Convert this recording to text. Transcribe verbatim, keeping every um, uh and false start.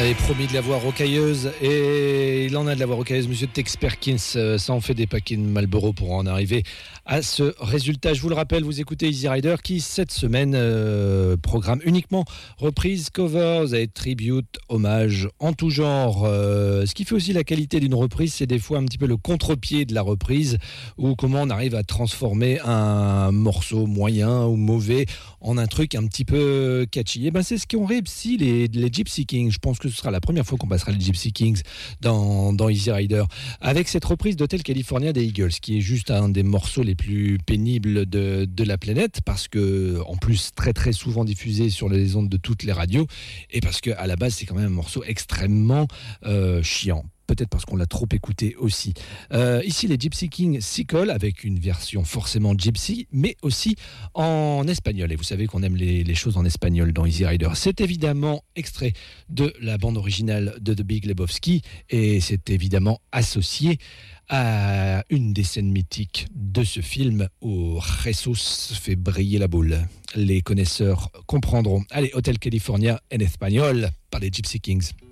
avait promis de la voix rocailleuse et il en a de la voix rocailleuse, monsieur Tex Perkins. Ça en fait des paquets de Marlboro pour en arriver à ce résultat. Je vous le rappelle, vous écoutez Easy Rider qui, cette semaine, euh, programme uniquement reprises, covers et tributes, hommages en tout genre. Euh, ce qui fait aussi la qualité d'une reprise, c'est des fois un petit peu le contre-pied de la reprise ou comment on arrive à transformer un morceau moyen ou mauvais en un truc un petit peu catchy. Et ben c'est ce qu'ont réussi les, les Gypsy Kings. Je pense que ce sera la première fois qu'on passera les Gypsy Kings dans, dans Easy Rider. Avec cette reprise d'Hotel California des Eagles, qui est juste un des morceaux les plus pénibles de, de la planète, parce que, en plus, très très souvent diffusé sur les ondes de toutes les radios, et parce qu'à la base, c'est quand même un morceau extrêmement euh, chiant. Peut-être parce qu'on l'a trop écouté aussi. Euh, ici, les Gypsy Kings s'y collent avec une version forcément gypsy, mais aussi en espagnol. Et vous savez qu'on aime les, les choses en espagnol dans Easy Rider. C'est évidemment extrait de la bande originale de The Big Lebowski et c'est évidemment associé à une des scènes mythiques de ce film où Jesus fait briller la boule. Les connaisseurs comprendront. Allez, Hotel California en espagnol par les Gypsy Kings.